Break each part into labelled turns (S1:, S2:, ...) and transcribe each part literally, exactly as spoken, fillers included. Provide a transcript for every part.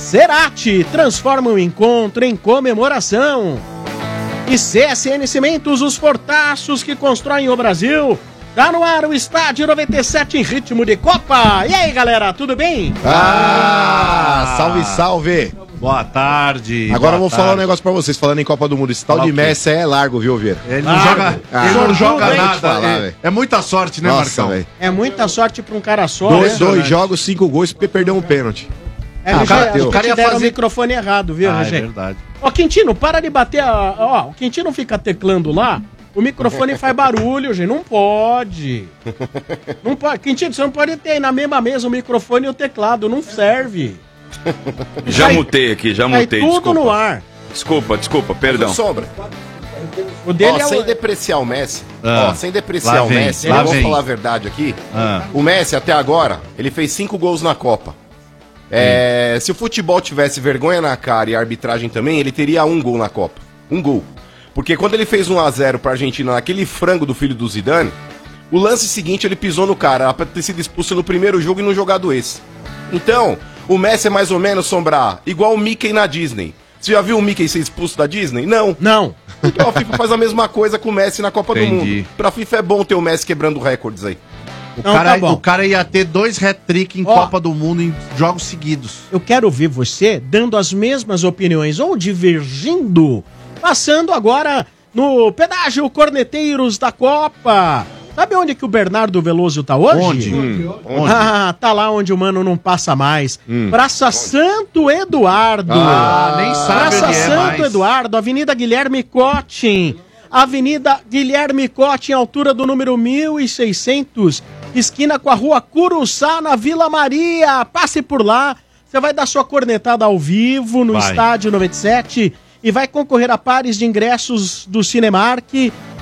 S1: Cerati transforma o encontro em comemoração. E C S N Cimentos, os fortaços que constroem o Brasil. Tá no ar o Estádio noventa e sete em ritmo de Copa. E aí, galera, tudo bem?
S2: Ah, salve, salve.
S3: Boa tarde.
S2: Agora eu vou
S3: tarde.
S2: falar um negócio pra vocês, falando em Copa do Mundo. Esse tal de Messi é largo, viu, Vieira?
S3: Ele não
S1: Largo.
S3: joga,
S2: Ah,
S3: ele não joga
S2: vou te
S3: nada.
S2: falar,
S3: é, é muita sorte, né,
S2: Nossa,
S3: Marcão?
S2: velho.
S1: É muita sorte pra um cara só,
S2: Dois,
S1: né?
S2: dois jogos, cinco gols, porque perdeu um pênalti.
S1: É,
S2: Ah,
S1: Rogério,
S2: cara,
S1: acho
S2: o
S1: que
S3: cara
S1: te
S3: ia
S1: deram
S3: fazer-
S1: o microfone errado, viu,
S3: Ah, é
S1: Rogério?
S3: verdade.
S1: Ó, Quintino, para de bater a... Ó, o Quintino fica teclando lá, o microfone faz barulho, gente, não pode. Não pode. Quintino, você não pode ter aí na mesma mesa o microfone e o teclado, não serve.
S4: Já
S1: Vai-
S4: mutei aqui, já
S1: Vai
S4: mutei,
S1: tudo
S4: desculpa.
S1: no ar.
S4: Desculpa, desculpa, perdão.
S5: Sombra.
S1: O dele
S5: Ó,
S1: é
S5: sem
S1: o...
S5: depreciar o Messi,
S3: Ah,
S5: ó, sem depreciar
S3: lá
S5: o
S3: vem,
S5: Messi,
S3: lá
S5: eu vou
S3: vem.
S5: falar a verdade aqui.
S3: Ah.
S5: O Messi, até agora, ele fez cinco gols na Copa. É, se o futebol tivesse vergonha na cara e a arbitragem também, ele teria um gol na Copa. Um gol. Porque quando ele fez um a zero pra Argentina naquele frango do filho do Zidane, o lance seguinte ele pisou no cara, era pra ter sido expulso no primeiro jogo e não jogado esse. Então, o Messi é mais ou menos, Sombrar, igual o Mickey na Disney. Você já viu o Mickey ser expulso da Disney? Não.
S1: Não.
S5: Então a FIFA faz a mesma coisa com o Messi na Copa
S3: Entendi.
S5: do Mundo. Pra FIFA é bom ter o Messi quebrando recordes aí.
S3: O,
S1: Então
S3: cara,
S1: tá bom.
S3: o cara ia ter dois hat-trick em
S1: Ó.
S3: Copa do Mundo em jogos seguidos.
S1: Eu quero ouvir você dando as mesmas opiniões ou divergindo, passando agora no pedágio Corneteiros da Copa. Sabe onde que o Bernardo Veloso tá hoje?
S3: Onde?
S2: Hum.
S3: Onde?
S1: Ah, tá lá onde o mano não passa mais. Praça Santo Eduardo.
S3: Ah, nem sabe
S1: Praça
S3: onde é
S1: Santo
S3: mais.
S1: Eduardo, Avenida Guilherme Cottin. Avenida Guilherme Cottin, altura do número mil e seiscentos, esquina com a rua Curuçá, na Vila Maria. Passe por lá, você vai dar sua cornetada ao vivo no
S3: Vai.
S1: Estádio noventa e sete e vai concorrer a pares de ingressos do Cinemark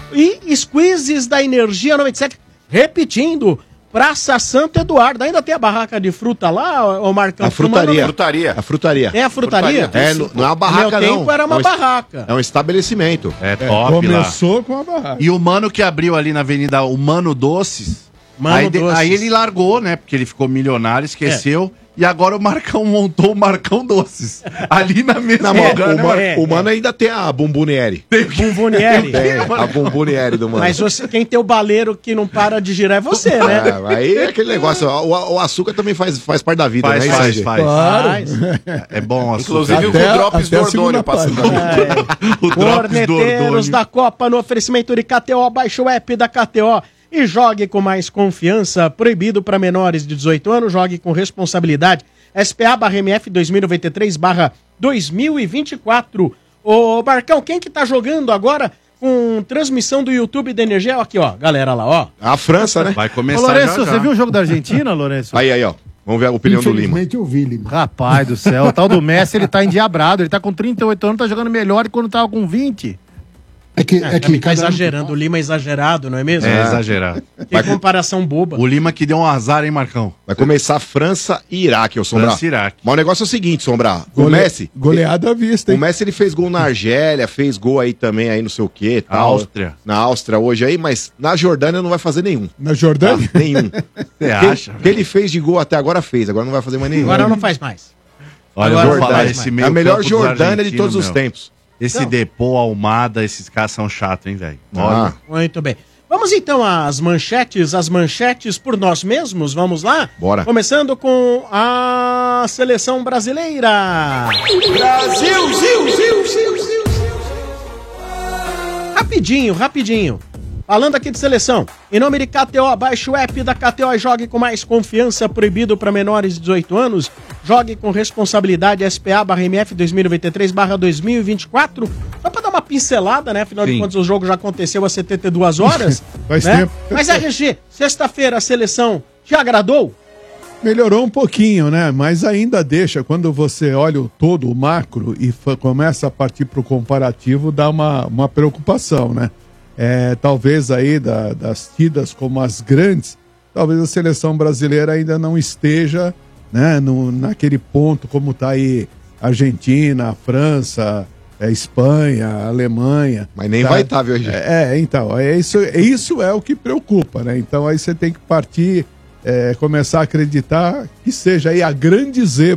S1: e squeezes da Energia noventa e sete. Repetindo, Praça Santo Eduardo. Ainda tem a barraca de fruta lá, ô Marcão?
S2: A frutaria.
S5: Frutaria.
S2: A frutaria.
S1: É a frutaria?
S5: Frutaria.
S2: É, não não é uma
S1: No
S2: barraca,
S1: meu
S2: não.
S1: tempo era uma
S2: é um,
S1: barraca.
S2: É um estabelecimento.
S3: É top lá.
S6: Começou com a barraca.
S3: E o mano que abriu ali na Avenida o Mano Doces,
S1: Mano
S3: aí, de-
S1: Doces.
S3: aí ele largou, né? Porque ele ficou milionário, esqueceu. E agora o Marcão montou o Marcão Doces. Ali na mesma
S2: Não, mas
S3: lugar,
S2: o,
S3: né,
S2: ma-
S3: Marcão?
S1: É,
S2: o mano ainda tem a Bumbunieri.
S1: Bumbunieri.
S2: Tem a Bumbunieri do mano.
S1: Mas você, quem tem o baleiro que não para de girar é você, né?
S2: É, aí é aquele negócio, ó, o, o açúcar também faz, faz parte da vida,
S3: Faz,
S2: né?
S3: faz,
S2: Isso aí,
S3: faz.
S1: Faz.
S3: É bom açúcar.
S5: Inclusive o
S6: Até-
S5: Drops
S6: até
S5: do
S6: a segunda
S5: Ordônio passando ali.
S3: o Drops do
S1: Corneteiros
S3: Ordônio.
S1: da Copa no oferecimento de K T O. Baixe o app da K T O e jogue com mais confiança. Proibido para menores de dezoito anos. Jogue com responsabilidade. S P A barra M F dois mil e noventa e três barra dois mil e vinte e quatro. Ô, Marcão, quem que tá jogando agora com transmissão do YouTube da Energia? Aqui, ó, galera lá, ó.
S2: A França, né?
S3: Vai
S7: Ô,
S3: começar
S7: Lourenço,
S3: já, já.
S7: você viu o jogo da Argentina, Lourenço?
S2: Aí, aí, ó. Vamos ver a opinião do Lima.
S6: Infelizmente eu vi, Lima.
S7: Rapaz do céu, o tal do Messi, ele tá endiabrado. Ele tá com trinta e oito anos, tá jogando melhor que quando tava com vinte.
S6: É que,
S1: É,
S6: é
S1: que
S6: que
S1: tá
S6: cada ano-
S1: exagerando, o Lima é exagerado, não é mesmo?
S3: É exagerado.
S1: Que comparação boba.
S3: O Lima que deu um azar, hein, Marcão?
S2: Vai começar França e Iraque, ô Sombra.
S3: França e Iraque.
S2: Mas o negócio é o seguinte, Sombra. O
S6: Gole-
S2: Messi...
S6: Goleada à vista,
S2: O
S6: hein?
S2: Messi ele fez gol na Argélia, fez gol aí também, aí não sei o que, tal.
S3: Áustria.
S2: Na Áustria hoje aí, mas na Jordânia não vai fazer nenhum.
S6: Na Jordânia?
S2: Tá? Nenhum.
S3: Você
S2: O que,
S3: acha?
S2: que ele fez de gol até agora fez, agora não vai fazer mais nenhum.
S1: Agora não faz mais.
S3: Olha,
S1: Agora
S3: eu vou
S1: vai,
S3: falar
S1: vai.
S3: esse
S2: É
S3: meio
S2: a melhor
S3: campo dos
S2: Jordânia de todos
S3: argentinos,
S2: os
S3: meu.
S2: tempos.
S3: Esse
S1: Então.
S3: Depô, Almada, esses caras são chatos, hein, velho?
S2: Ah,
S1: Muito bem. Vamos então às manchetes, as manchetes por nós mesmos, vamos lá?
S2: Bora.
S1: Começando com a seleção brasileira.
S5: Brasil, Zil, Zil, Zil, Zil.
S1: Rapidinho, rapidinho. Falando aqui de seleção, em nome de K T O, baixe o app da K T O e jogue com mais confiança, proibido para menores de dezoito anos. Jogue com responsabilidade. S P A barra M F dois mil e noventa e três barra dois mil e vinte e quatro. Só para dar uma pincelada, né? Afinal de
S3: Sim.
S1: contas, o jogo já aconteceu há setenta e duas horas.
S6: Faz
S1: né?
S6: tempo.
S1: Mas R G, sexta-feira a seleção te agradou?
S6: Melhorou um pouquinho, né? Mas ainda deixa, quando você olha o todo, o macro, e fa- começa a partir para o comparativo, dá uma, uma preocupação, né? É, talvez aí da- das tidas como as grandes, talvez a seleção brasileira ainda não esteja, né, no, naquele ponto como está aí Argentina, França, é, Espanha, Alemanha.
S2: mas nem
S6: tá?
S2: vai estar, viu, gente?
S6: É, é, então, é isso, é isso é o que preocupa, né? Então aí você tem que partir, é, começar a acreditar que seja aí a grande zebra